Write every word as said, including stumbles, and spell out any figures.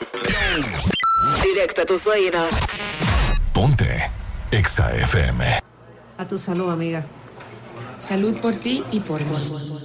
Directo a tus oídos. Ponte Exa F M. A tu salud, amiga. Salud por ti y por mí.